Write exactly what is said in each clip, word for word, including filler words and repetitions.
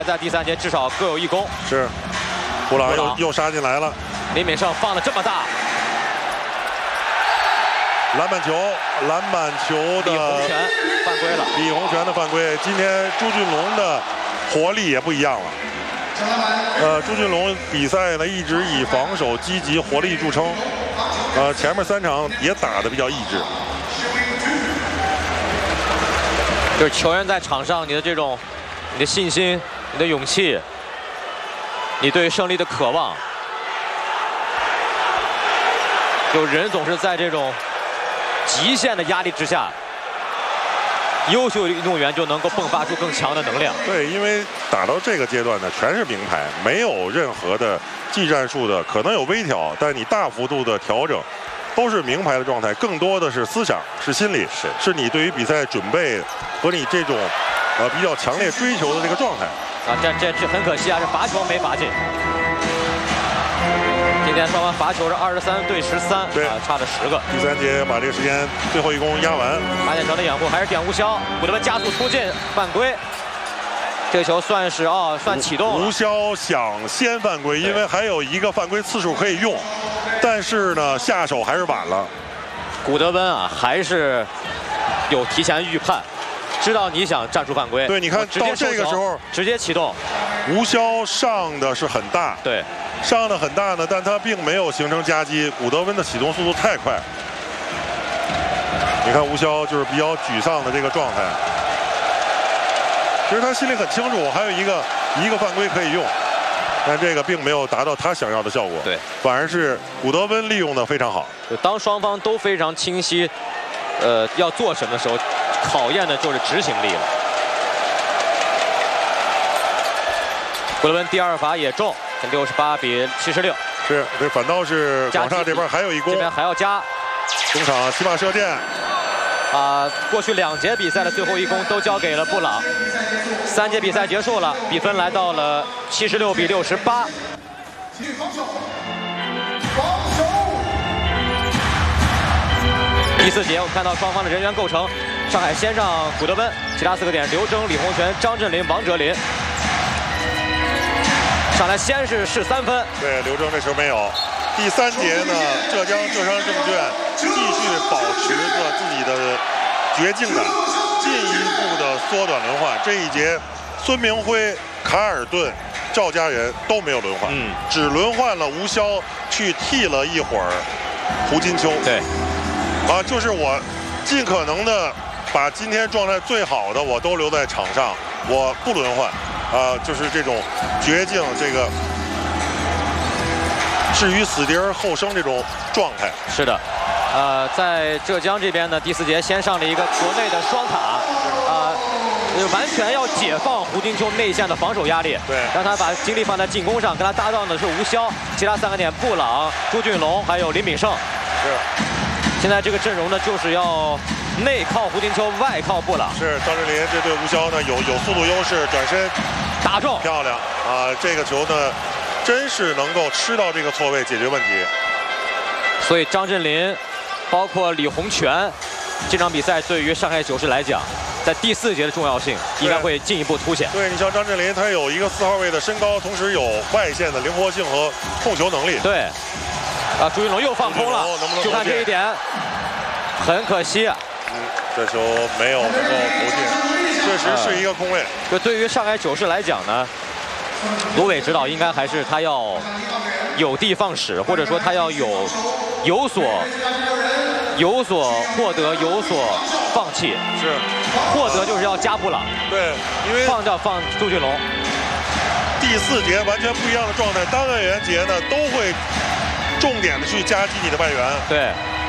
在第三节至少各有一攻。 是，布朗又又杀进来了。 林敏胜放的这么大， 篮板球，篮板球的李洪权犯规了。 李洪权的犯规。今天朱俊龙的活力也不一样了。呃，朱俊龙比赛呢一直以防守积极、活力著称。呃，前面三场也打得比较抑制。 就是球员在场上，你的这种、你的信心、你的勇气，你对胜利的渴望，有人总是在这种极限的压力之下，优秀运动员就能够迸发出更强的能量。 对，因为打到这个阶段呢，全是名牌，没有任何的技战术的，可能有微调，但你大幅度的调整，都是名牌的状态。更多的是思想，是心理，是是你对于比赛准备和你这种呃比较强烈追求的这个状态。 啊，这这这很可惜啊，这罚球没罚进。今天双方罚球是二十三对十三，对，啊，差了十个。 第三节把这个时间最后一攻压完。 马建成的掩护还是点吴骁，古德文加速突进犯规。这个球算是哦，算启动了。 吴骁想先犯规，因为还有一个犯规次数可以用，但是呢下手还是晚了。 古德温啊，还是有提前预判，知道你想战术犯规。 对，你看到这个时候直接启动。 吴骁上的是很大， 对， 上的很大呢，但他并没有形成夹击。古德温的启动速度太快，你看吴骁就是比较沮丧的这个状态。其实他心里很清楚，我还有一个一个犯规可以用，但这个并没有达到他想要的效果。 对， 反而是古德温利用的非常好。 当双方都非常清晰，呃，要做什么的时候，考验的就是执行力了。古德温第二罚也中，六十八比七十六。 是，这反倒是广厦这边还有一攻， 这边还要加。 中场起码射箭。 啊，过去两节比赛的最后一攻都交给了布朗。三节比赛结束了，比分来到了七十六比六十八。第四节我们看到双方的人员构成，上海先上古德温，其他四个点刘铮、李洪权、张镇麟、王哲林。上来先是试三分， 对，刘铮这球没有。第三节呢，浙江浙商证券继续保持着自己的绝境感，进一步的缩短轮换。这一节，孙明辉、卡尔顿、赵家人都没有轮换，嗯，只轮换了吴骁去替了一会儿胡金秋。 对， 啊，就是我尽可能的把今天状态最好的我都留在场上，我不轮换。啊，就是这种绝境，这个置于死地而后生这种状态。 是的，呃，在浙江这边呢，第四节先上了一个国内的双塔，啊、呃，完全要解放胡金秋内线的防守压力， 对， 让他把精力放在进攻上，跟他搭档的是吴骁，其他三个点布朗、朱俊龙还有林敏胜。 是， 现在这个阵容呢，就是要内靠胡金秋，外靠布朗。 是，张镇麟这对吴骁呢有有速度优势，转身打中， 漂亮啊！这个球呢，真是能够吃到这个错位解决问题。 所以张镇麟，包括李洪权，这场比赛对于上海九世来讲，在第四节的重要性应该会进一步凸显。 对，你像张镇麟，他有一个四号位的身高，同时有外线的灵活性和控球能力。 对，啊，朱云龙又放空了， 能不能就看这一点，很可惜。 嗯，这球没有能够投进，确实是一个空位。 就对于上海九世来讲呢，卢伟指导应该还是他要有的放矢，或者说他要有有所有所获得，有所放弃。 是， 获得就是要加布朗。 对，因为放掉放朱俊龙。 第四节完全不一样的状态，单外援节呢都会重点的去夹击你的外援。 对。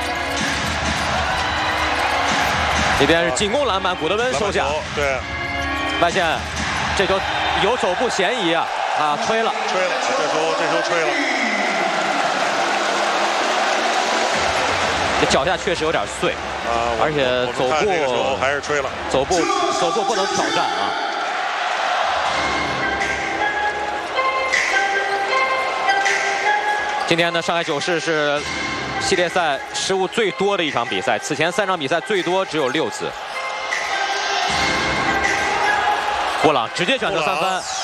这边是进攻篮板，古德温收下。 对， 外线，这球有走步嫌疑啊！啊，吹了， 吹了，这球这球吹了。 这脚下确实有点碎啊， 而且走步还是吹了， 走步走步不能挑战啊。今天呢，上海九世是系列赛失误最多的一场比赛，此前三场比赛最多只有六次。布朗直接选择三分。